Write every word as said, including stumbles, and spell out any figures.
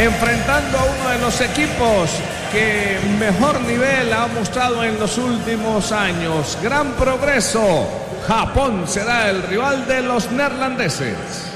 enfrentando a uno de los equipos que mejor nivel ha mostrado en los últimos años. Gran progreso. Japón será el rival de los neerlandeses.